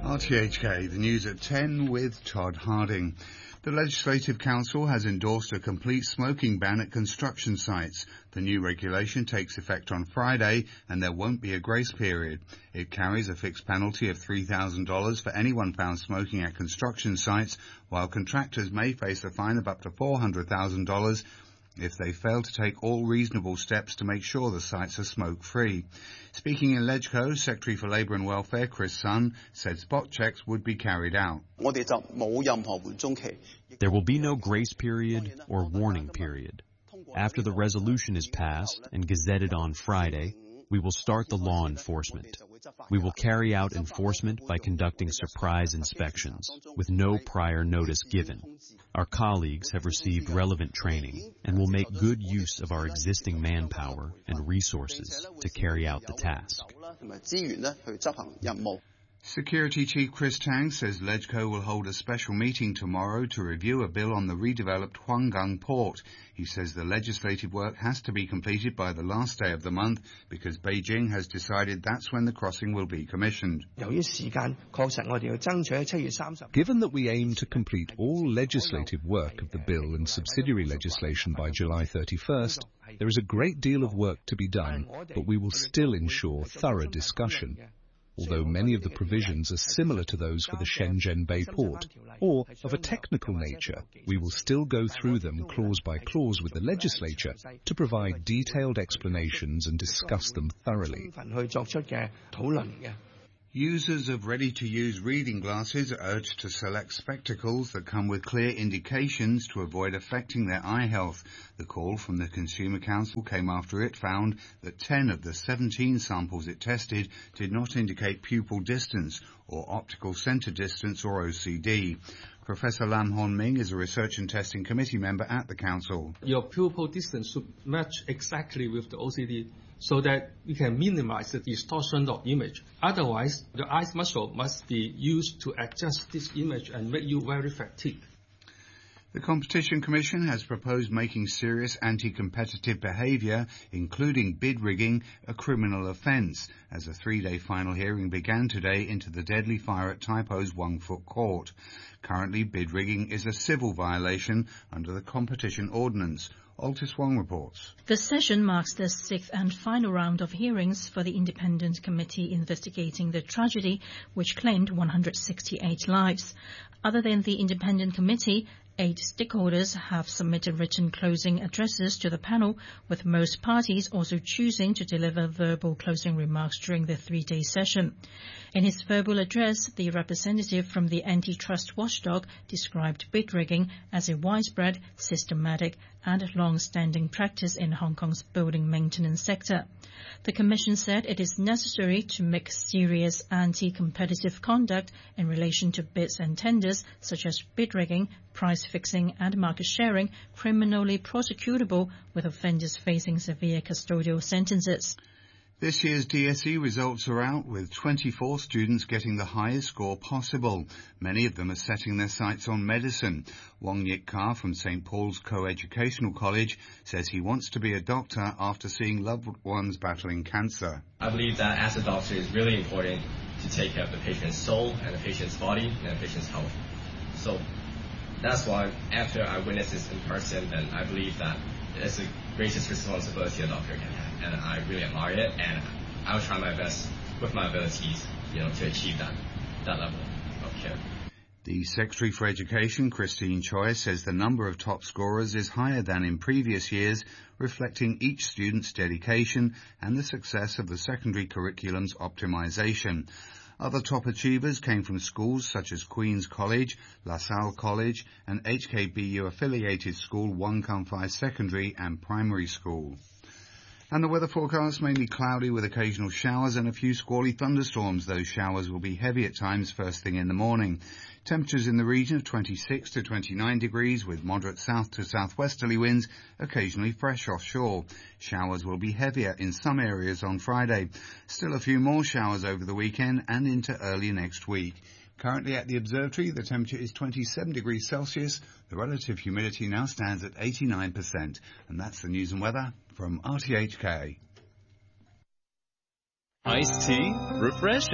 RTHK, the news at 10 with Todd Harding. The Legislative Council has endorsed a complete smoking ban at construction sites. The new regulation takes effect on Friday and there won't be a grace period. It carries a fixed penalty of $3,000 for anyone found smoking at construction sites, while contractors may face a fine of up to $400,000 if they fail to take all reasonable steps to make sure the sites are smoke-free. Speaking in LegCo, Secretary for Labour and Welfare Chris Sun said spot checks would be carried out. There will be no grace period or warning period. After the resolution is passed and gazetted on Friday, we will start the law enforcement. We will carry out enforcement by conducting surprise inspections with no prior notice given. Our colleagues have received relevant training and will make good use of our existing manpower and resources to carry out the task. Security Chief Chris Tang says LegCo will hold a special meeting tomorrow to review a bill on the redeveloped Huanggang port. He says the legislative work has to be completed by the last day of the month because Beijing has decided that's when the crossing will be commissioned. Given that we aim to complete all legislative work of the bill and subsidiary legislation by July 31st, there is a great deal of work to be done, but we will still ensure thorough discussion. Although many of the provisions are similar to those for the Shenzhen Bay port, or of a technical nature, we will still go through them clause by clause with the legislature to provide detailed explanations and discuss them thoroughly. Users of ready-to-use reading glasses are urged to select spectacles that come with clear indications to avoid affecting their eye health. The call from the Consumer Council came after it found that 10 of the 17 samples it tested did not indicate pupil distance or optical center distance or OCD. Professor Lam Hon Ming is a Research and Testing Committee member at the Council. Your pupil distance should match exactly with the OCD so that you can minimize the distortion of image. Otherwise, the eye muscle must be used to adjust this image and make you very fatigued. The Competition Commission has proposed making serious anti-competitive behaviour, including bid rigging, a criminal offence, as a 3-day final hearing began today into the deadly fire at Taipo's Wong Fuk Court. Currently, bid rigging is a civil violation under the Competition Ordinance. Altis Wong reports. The session marks the 6th and final round of hearings for the independent committee investigating the tragedy, which claimed 168 lives. Other than the independent committee, 8 stakeholders have submitted written closing addresses to the panel, with most parties also choosing to deliver verbal closing remarks during the 3-day session. In his verbal address, the representative from the antitrust watchdog described bid rigging as a widespread, systematic and long-standing practice in Hong Kong's building maintenance sector. The Commission said it is necessary to make serious anti-competitive conduct in relation to bids and tenders, such as bid rigging, price fixing and market sharing, criminally prosecutable, with offenders facing severe custodial sentences. This year's DSE results are out, with 24 students getting the highest score possible. Many of them are setting their sights on medicine. Wong Yik Ka from St. Paul's Co-Educational College says he wants to be a doctor after seeing loved ones battling cancer. I believe that as a doctor it's really important to take care of the patient's soul and the patient's body and the patient's health. So that's why after I witnessed this in person, then I believe that it's the greatest responsibility a doctor can have. And I really admire it, and I'll try my best with my abilities, to achieve that level of care. The Secretary for Education, Christine Choi, says the number of top scorers is higher than in previous years, reflecting each student's dedication and the success of the secondary curriculum's optimization. Other top achievers came from schools such as Queen's College, La Salle College and HKBU-affiliated school Wong Kam Fai Secondary and Primary School. And the weather forecast, mainly cloudy with occasional showers and a few squally thunderstorms. Those showers will be heavy at times first thing in the morning. Temperatures in the region of 26 to 29 degrees with moderate south to southwesterly winds, occasionally fresh offshore. Showers will be heavier in some areas on Friday. Still a few more showers over the weekend and into early next week. Currently at the observatory, the temperature is 27 degrees Celsius. The relative humidity now stands at 89%. And that's the news and weather from RTHK. Iced tea? Refreshing.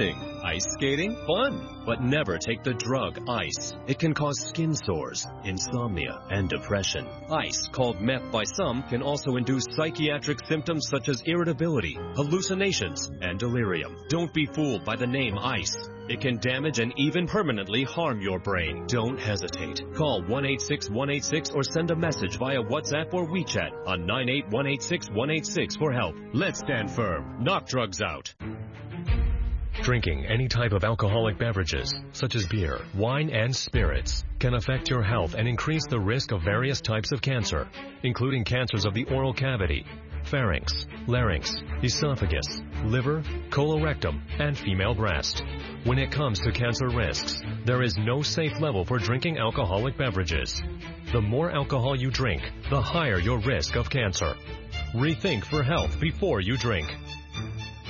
Ice skating? Fun! But never take the drug ice. It can cause skin sores, insomnia, and depression. Ice, called meth by some, can also induce psychiatric symptoms such as irritability, hallucinations, and delirium. Don't be fooled by the name ice. It can damage and even permanently harm your brain. Don't hesitate. Call 1-866-186 or send a message via WhatsApp or WeChat on 98186-186 for help. Let's stand firm. Knock drugs out. Drinking any type of alcoholic beverages, such as beer, wine, and spirits, can affect your health and increase the risk of various types of cancer, including cancers of the oral cavity, pharynx, larynx, esophagus, liver, colorectum, and female breast. When it comes to cancer risks, there is no safe level for drinking alcoholic beverages. The more alcohol you drink, the higher your risk of cancer. Rethink for health before you drink.